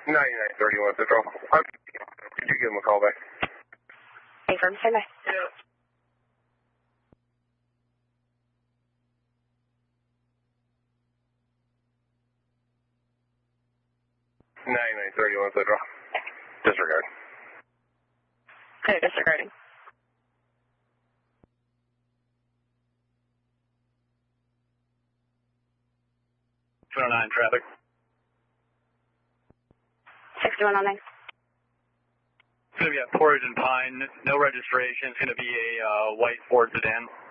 9931 Central. Could you give him a call back? Confirm, send by. Yeah. $99.31 Central. Disregard. Okay, disregarding. 209 traffic. 6109. It's going to be at Portage and Pine, no registration. It's going to be a white Ford sedan.